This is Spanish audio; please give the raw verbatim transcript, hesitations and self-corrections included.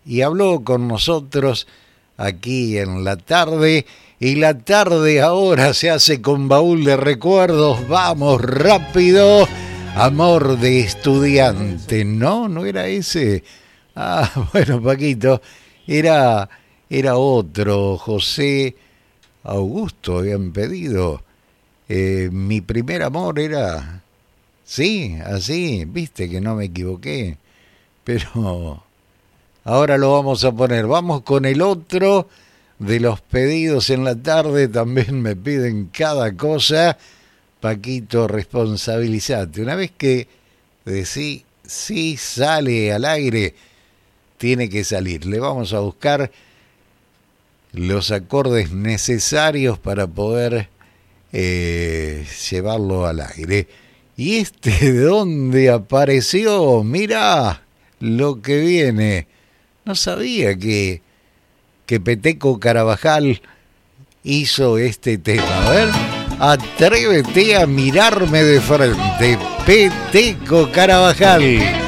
y habló con nosotros aquí en la tarde. Y la tarde ahora se hace con baúl de recuerdos. Vamos rápido. Amor de estudiante. No, no era ese. Ah, bueno, Paquito, era, era otro. José Augusto habían pedido. Eh, mi primer amor era... Sí, así, viste que no me equivoqué. Pero ahora lo vamos a poner. Vamos con el otro de los pedidos en la tarde. También me piden cada cosa. Paquito, responsabilizate. Una vez que decís sí sale al aire, tiene que salir. Le vamos a buscar los acordes necesarios para poder eh, llevarlo al aire. ¿Y este de dónde apareció? Mirá lo que viene. No sabía que, que Peteco Carabajal hizo este tema. A ver, atrévete a mirarme de frente. Peteco Carabajal.